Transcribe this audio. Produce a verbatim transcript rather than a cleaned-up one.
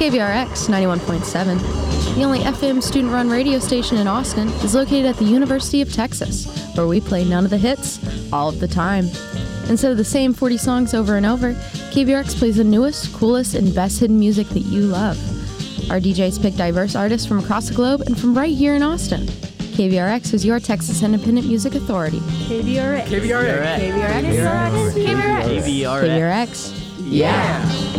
K V R X ninety-one point seven, the only F M student-run radio station in Austin, is located at the University of Texas, where we play none of the hits, all of the time. Instead of the same forty songs over and over, K V R X plays the newest, coolest, and best hidden music that you love. Our D Js pick diverse artists from across the globe and from right here in Austin. K V R X is your Texas Independent Music Authority. K V R X. K V R X. K V R X. K V R X. K V R X. Yeah.